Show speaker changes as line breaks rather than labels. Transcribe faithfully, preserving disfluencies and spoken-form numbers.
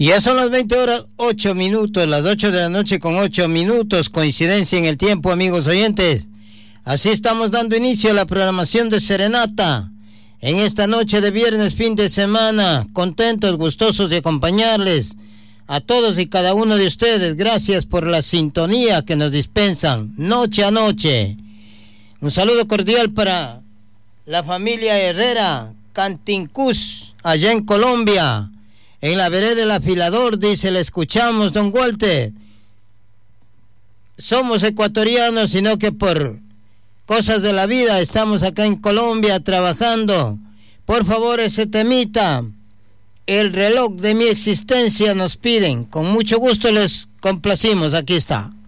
Y ya son las veinte horas, ocho minutos, las ocho de la noche con ocho minutos, coincidencia en el tiempo, amigos oyentes. Así estamos dando inicio a la programación de Serenata en esta noche de viernes, fin de semana, contentos, gustosos de acompañarles a todos y cada uno de ustedes. Gracias por la sintonía que nos dispensan noche a noche. Un saludo cordial para la familia Herrera Cantincús, allá en Colombia. En la vereda del Afilador, dice, le escuchamos, don Walter. Somos ecuatorianos, sino que por cosas de la vida estamos acá en Colombia trabajando. Por favor, ese temita, el reloj de mi existencia, nos piden. Con mucho gusto les complacimos, aquí está.